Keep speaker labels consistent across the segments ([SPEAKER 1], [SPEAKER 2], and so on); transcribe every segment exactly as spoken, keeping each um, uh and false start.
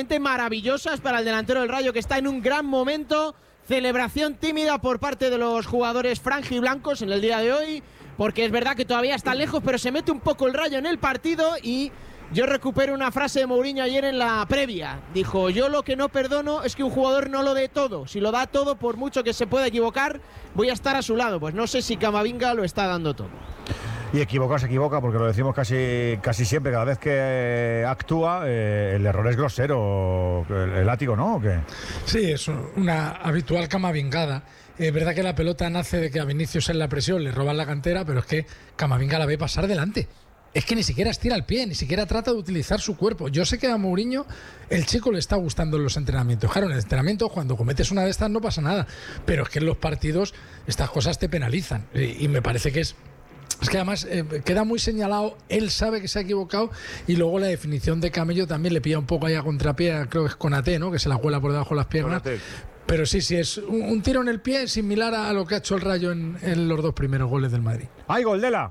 [SPEAKER 1] absolutamente maravillosas para el delantero del Rayo, que está en un gran momento. Celebración tímida por parte de los jugadores franjiblancos en el día de hoy, porque es verdad que todavía está lejos, pero se mete un poco el Rayo en el partido. Y yo recupero una frase de Mourinho ayer en la previa. Dijo: yo lo que no perdono es que un jugador no lo dé todo. Si lo da todo, por mucho que se pueda equivocar, voy a estar a su lado. Pues no sé si Camavinga lo está dando todo.
[SPEAKER 2] Y equivoca, se equivoca, porque lo decimos casi, casi siempre, cada vez que actúa, eh, el error es grosero, el, el látigo, ¿no? ¿O qué?
[SPEAKER 3] Sí, es una habitual camavingada. Es verdad que la pelota nace de que a Vinicius en la presión le roban la cantera, pero es que Camavinga la ve pasar delante. Es que ni siquiera estira el pie, ni siquiera trata de utilizar su cuerpo. Yo sé que a Mourinho el chico le está gustando en los entrenamientos. Claro, en el entrenamiento cuando cometes una de estas no pasa nada, pero es que en los partidos estas cosas te penalizan. Y, y me parece que es... Es que además eh, queda muy señalado, él sabe que se ha equivocado, y luego la definición de Camello también le pilla un poco ahí a contrapié, creo que es Konaté, ¿no? Que se la cuela por debajo de las piernas. Konaté. Pero sí, sí, es un, un tiro en el pie similar a, a lo que ha hecho el Rayo en, en los dos primeros goles del Madrid.
[SPEAKER 2] ¡Ay, Goldela!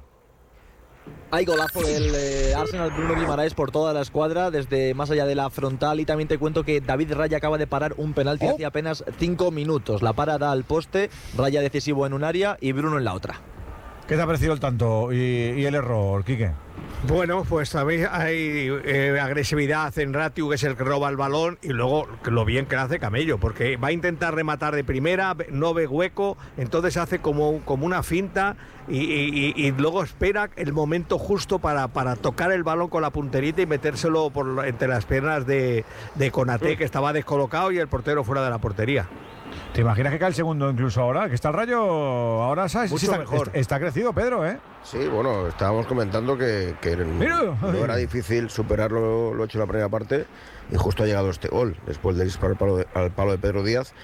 [SPEAKER 4] Hay golazo del eh, Arsenal, Bruno Guimaraes, por toda la escuadra, desde más allá de la frontal. Y también te cuento que David Raya acaba de parar un penalti oh. hace apenas cinco minutos. La para da al poste, Raya decisivo en un área y Bruno en la otra.
[SPEAKER 2] ¿Qué te ha parecido el tanto y, y el error, Quique?
[SPEAKER 5] Bueno, pues sabéis, hay eh, agresividad en Ratiu, que es el que roba el balón, y luego lo bien que lo hace Camello, porque va a intentar rematar de primera, no ve hueco, entonces hace como, como una finta y, y, y luego espera el momento justo para, para tocar el balón con la punterita y metérselo por entre las piernas de, de Konaté, que estaba descolocado, y el portero fuera de la portería.
[SPEAKER 2] ¿Te imaginas que cae el segundo incluso ahora? Que está el Rayo ahora, ¿sabes?
[SPEAKER 5] Mucho
[SPEAKER 2] sí está,
[SPEAKER 5] mejor.
[SPEAKER 2] Está, está crecido, Pedro, ¿eh?
[SPEAKER 6] Sí, bueno, estábamos comentando que, que no era difícil superar lo, lo hecho en la primera parte, y justo ha llegado este gol, después del disparo al palo de, al palo de Pedro Díaz.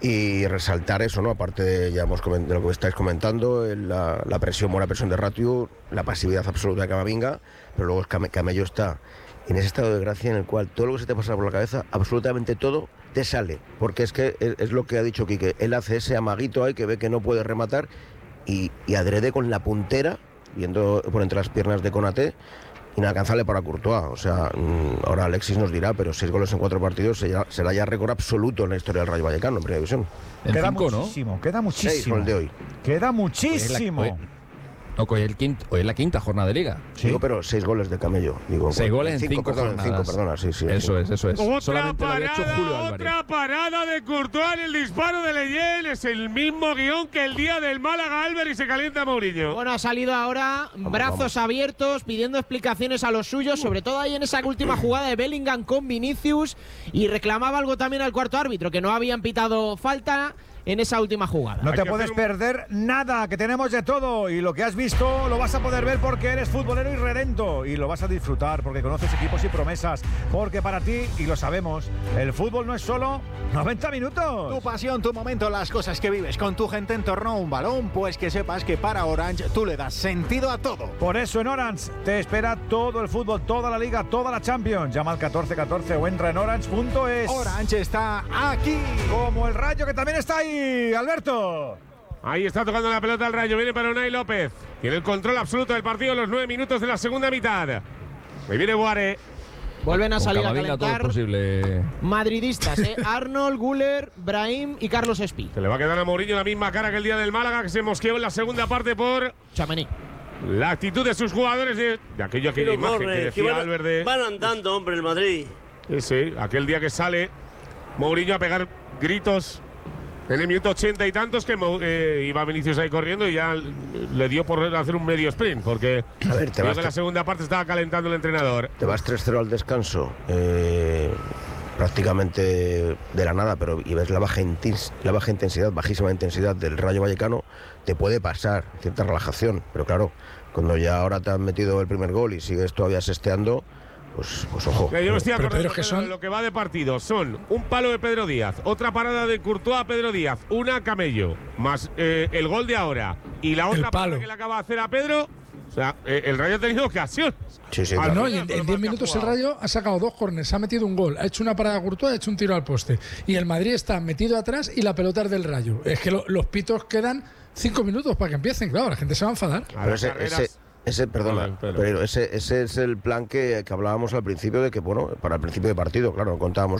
[SPEAKER 6] Y resaltar eso, ¿no? Aparte de, ya hemos coment- de lo que estáis comentando, la, la presión, buena presión de Ratiu, la pasividad absoluta de Camavinga, pero luego el Cam- Camello está en ese estado de gracia en el cual todo lo que se te pasa por la cabeza, absolutamente todo, te sale. Porque es que es, es lo que ha dicho Quique, él hace ese amaguito ahí que ve que no puede rematar y, y adrede con la puntera, viendo por entre las piernas de Konaté, inalcanzable para Courtois. O sea, ahora Alexis nos dirá, pero seis goles en cuatro partidos será, será ya récord absoluto en la historia del Rayo Vallecano en Primera División.
[SPEAKER 2] Queda cinco, muchísimo, ¿no? Queda muchísimo.
[SPEAKER 6] Seis con el de hoy.
[SPEAKER 2] Queda muchísimo.
[SPEAKER 7] Hoy es la, hoy, no, hoy, el quinto, hoy es la quinta jornada de Liga.
[SPEAKER 6] Sí, digo, pero seis goles de Camello. Digo,
[SPEAKER 7] seis
[SPEAKER 6] bueno,
[SPEAKER 7] goles en cinco, cinco
[SPEAKER 6] perdón,
[SPEAKER 7] jornadas.
[SPEAKER 6] Cinco, perdona, sí, sí.
[SPEAKER 7] Eso
[SPEAKER 6] sí.
[SPEAKER 7] es, eso es.
[SPEAKER 8] Otra
[SPEAKER 7] Solamente
[SPEAKER 8] parada,
[SPEAKER 7] lo había hecho Julio Álvarez.
[SPEAKER 8] Otra parada de Courtois en el disparo de Leyel. Es el mismo guión que el día del Málaga, Álvarez, y se calienta Mourinho.
[SPEAKER 1] Bueno, ha salido ahora,
[SPEAKER 6] vamos,
[SPEAKER 1] brazos
[SPEAKER 6] vamos.
[SPEAKER 1] abiertos, pidiendo explicaciones a los suyos, sobre todo ahí en esa última jugada de Bellingham con Vinicius, y reclamaba algo también al cuarto árbitro, que no habían pitado falta en esa última jugada.
[SPEAKER 2] No te puedes un... perder nada, que tenemos de todo, y lo que has visto lo vas a poder ver porque eres futbolero y redento, y lo vas a disfrutar porque conoces equipos y promesas, porque para ti, y lo sabemos, el fútbol no es solo noventa minutos.
[SPEAKER 9] Tu pasión, tu momento, las cosas que vives con tu gente en torno a un balón, pues que sepas que para Orange tú le das sentido a todo.
[SPEAKER 2] Por eso en Orange te espera todo el fútbol, toda la Liga, toda la Champions. Llama al catorce catorce o entra en orange punto es.
[SPEAKER 9] Orange está aquí.
[SPEAKER 2] Como el Rayo, que también está ahí. Alberto.
[SPEAKER 8] Ahí está tocando la pelota el Rayo. Viene para Unai López. Tiene el control absoluto del partido en los nueve minutos de la segunda mitad. Ahí viene Guare.
[SPEAKER 1] Vuelven a
[SPEAKER 7] Con
[SPEAKER 1] salir
[SPEAKER 7] Camavinga
[SPEAKER 1] a calentar.
[SPEAKER 7] todo es posible.
[SPEAKER 1] Madridistas, ¿eh? Arnold, Güler, Brahim y Carlos Espí.
[SPEAKER 8] Se le va a quedar a Mourinho la misma cara que el día del Málaga, que se mosqueó en la segunda parte por
[SPEAKER 1] Tchouaméni.
[SPEAKER 8] La actitud de sus jugadores de, de aquello, aquella imagen corre, que decía
[SPEAKER 10] que van,
[SPEAKER 8] Albert de...
[SPEAKER 10] Van andando, hombre, el Madrid.
[SPEAKER 8] Sí, sí, aquel día que sale Mourinho a pegar gritos en el minuto ochenta y tantos, que eh, iba Vinicius ahí corriendo y ya le dio por hacer un medio sprint, porque
[SPEAKER 6] a ver, te vas
[SPEAKER 8] que la segunda parte estaba calentando el entrenador.
[SPEAKER 6] Te vas tres cero al descanso, eh, prácticamente de la nada, pero y ves la baja, intens- la baja intensidad, bajísima intensidad del Rayo Vallecano, te puede pasar cierta relajación, pero claro, cuando ya ahora te han metido el primer gol y sigues todavía sesteando, Pues, pues ojo.
[SPEAKER 8] Yo me estoy acordando
[SPEAKER 3] que
[SPEAKER 8] son... de lo que va de partido. Son un palo de Pedro Díaz, otra parada de Courtois a Pedro Díaz, una a Camello, más eh, el gol de ahora y la otra parada que le acaba de hacer a Pedro. O sea, eh, el Rayo ha tenido ocasión.
[SPEAKER 6] Sí, sí,
[SPEAKER 3] ah,
[SPEAKER 6] claro.
[SPEAKER 3] no, y en diez minutos el Rayo ha sacado dos córneres, ha metido un gol, ha hecho una parada a Courtois, ha hecho un tiro al poste. Y el Madrid está metido atrás y la pelota es del Rayo. Es que lo, los pitos quedan cinco minutos para que empiecen. Claro, la gente se va a enfadar.
[SPEAKER 6] A Pero ese, ese, ese, perdona, pero ese, ese es el plan que, que hablábamos al principio de que, bueno, para el principio de partido, claro, no contábamos